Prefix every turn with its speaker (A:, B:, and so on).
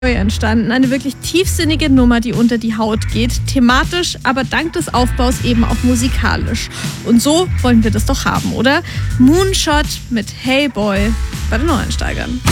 A: entstanden. Eine wirklich tiefsinnige Nummer, die unter die Haut geht. Thematisch, aber dank des Aufbaus eben auch musikalisch. Und so wollen wir das doch haben, oder? Moonshot mit Hey Boy bei den Neueinsteigern.